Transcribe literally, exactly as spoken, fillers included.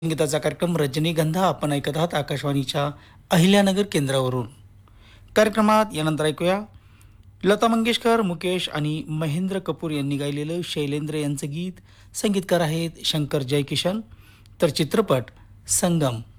संगीताचा कार्यक्रम रजनीगंधा आपण ऐकत आहात आकाशवाणीच्या अहिल्यानगर केंद्रावरून. कार्यक्रमात यानंतर ऐकूया लता मंगेशकर, मुकेश आणि महेंद्र कपूर यांनी गायलेलं शैलेंद्र यांचं गीत. संगीतकार आहेत शंकर जयकिशन. तर चित्रपट संगम.